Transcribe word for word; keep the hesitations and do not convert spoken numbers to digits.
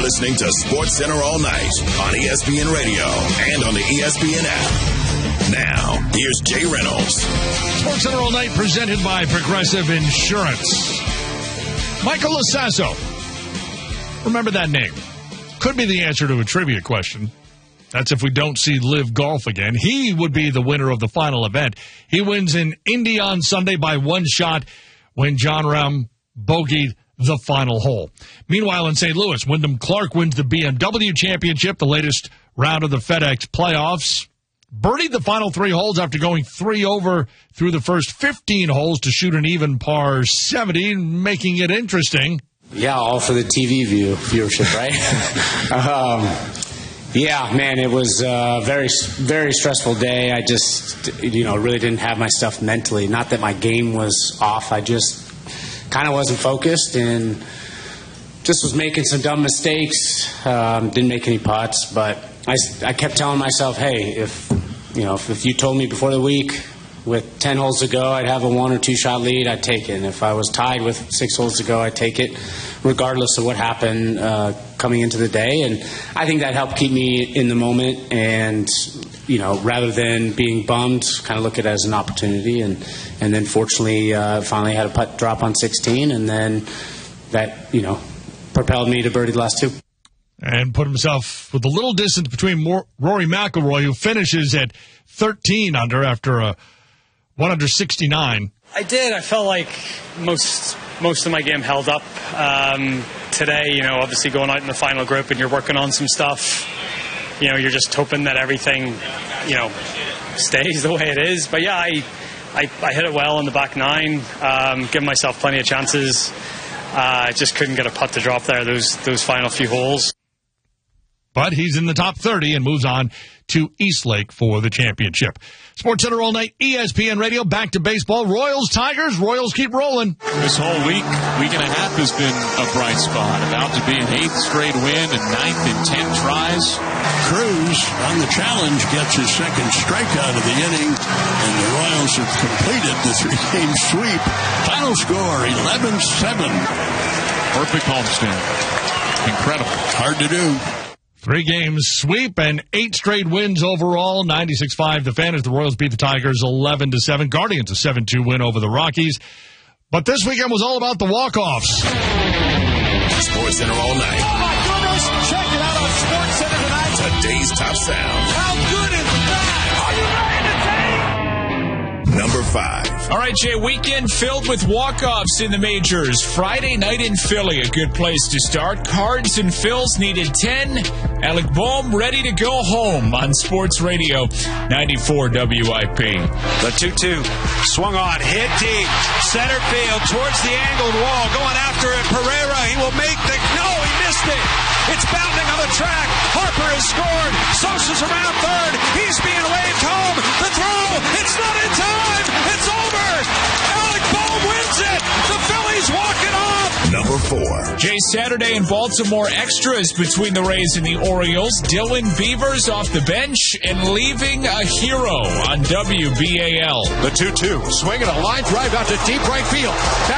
listening to SportsCenter All Night on E S P N Radio and on the E S P N app. Now, here's Jay Reynolds. SportsCenter All Night presented by Progressive Insurance. Michael Losasso. Remember that name. Could be the answer to a trivia question. That's if we don't see Live Golf again. He would be the winner of the final event. He wins in Indy on Sunday by one shot when Jon Rahm bogeyed the final hole. Meanwhile, in Saint Louis, Wyndham Clark wins the B M W Championship, the latest round of the FedEx playoffs. Birdied the final three holes after going three over through the first fifteen holes to shoot an even par seventy, making it interesting. Yeah, all for the T V view viewership, right? um, yeah, man, it was a very, very stressful day. I just, you know, really didn't have my stuff mentally. Not that my game was off. I just kind of wasn't focused and just was making some dumb mistakes. Um, didn't make any putts, but I, I kept telling myself, hey, if you know, if, if you told me before the week with ten holes to go I'd have a one or two shot lead, I'd take it. And if I was tied with six holes to go, I'd take it, regardless of what happened uh, coming into the day. And I think that helped keep me in the moment. And you know, rather than being bummed, kind of look at it as an opportunity. And and then fortunately, uh, finally had a putt drop on sixteen, and then that you know propelled me to birdie the last two. And put himself with a little distance between Mor- Rory McIlroy, who finishes at thirteen under after a one under sixty-nine. I did. I felt like most most of my game held up um, today. You know, obviously going out in the final group and you're working on some stuff. You know, you're just hoping that everything, you know, stays the way it is. But yeah, I I, I hit it well in the back nine. Um, giving myself plenty of chances. I uh, just couldn't get a putt to drop there. Those those final few holes. But he's in the top thirty and moves on to Eastlake for the championship. SportsCenter All Night, E S P N Radio, back to baseball. Royals, Tigers, Royals keep rolling. This whole week, week and a half has been a bright spot. About to be an eighth straight win and ninth in ten tries. Cruz on the challenge gets his second strikeout of the inning, and the Royals have completed the three-game sweep. Final score, eleven seven. Perfect homestand. Incredible. Hard to do. Three games sweep and eight straight wins overall. ninety-six five the Fan as the Royals beat the Tigers eleven to seven. Guardians a seven two win over the Rockies. But this weekend was all about the walk-offs. SportsCenter All Night. Oh my goodness! Check it out on SportsCenter tonight. Today's top sound. How good is that? Are you ready to take? Number five. All right, Jay, weekend filled with walk-offs in the majors. Friday night in Philly, a good place to start. Cards and Phils needed ten. Alec Bohm ready to go home on Sports Radio ninety-four W I P. The two two swung on, hit deep, center field towards the angled wall, going after it. Pereira, he will make the, no, he missed it. It's bounding on the track. Harper has scored. Sosa's around third. He's being waved home. The throw, it's not in time. It's over. Alec Bohm wins it. The Phillies walk it off. Number four. Jay, Saturday in Baltimore, extras between the Rays and the Orioles. Dylan Beavers off the bench and leaving a hero on W B A L. The two two swinging a line drive out to deep right field. Back